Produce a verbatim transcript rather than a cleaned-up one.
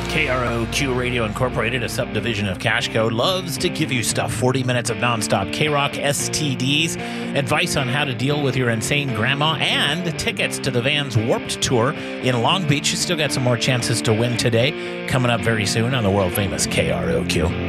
K R O Q Radio Incorporated, a subdivision of Cashco, loves to give you stuff. forty minutes of nonstop K-Rock S T Ds, advice on how to deal with your insane grandma, and tickets to the Vans Warped Tour in Long Beach. You still got some more chances to win today. Coming up very soon on the world-famous K R O Q.